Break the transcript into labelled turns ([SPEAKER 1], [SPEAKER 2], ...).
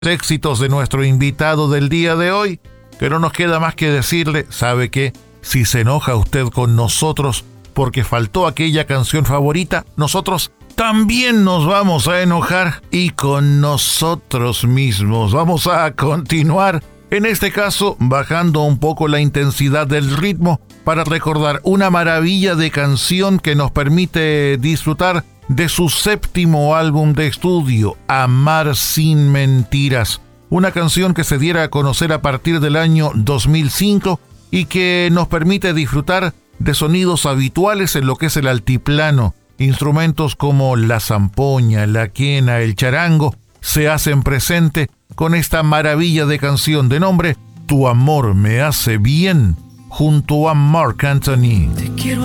[SPEAKER 1] éxitos de nuestro invitado del día de hoy, que no nos queda más que decirle, ¿sabe qué? Si se enoja usted con nosotros porque faltó aquella canción favorita, nosotros también nos vamos a enojar y con nosotros mismos. Vamos a continuar, en este caso, bajando un poco la intensidad del ritmo para recordar una maravilla de canción que nos permite disfrutar de su séptimo álbum de estudio, Amar sin Mentiras. Una canción que se diera a conocer a partir del año 2005 y que nos permite disfrutar de sonidos habituales en lo que es el altiplano. Instrumentos como la zampoña, la quena, el charango se hacen presente con esta maravilla de canción de nombre Tu amor me hace bien, junto a Marc Anthony.